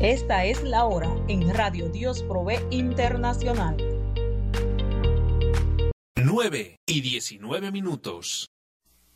Esta es la hora en Radio Dios Provee Internacional. 9:19.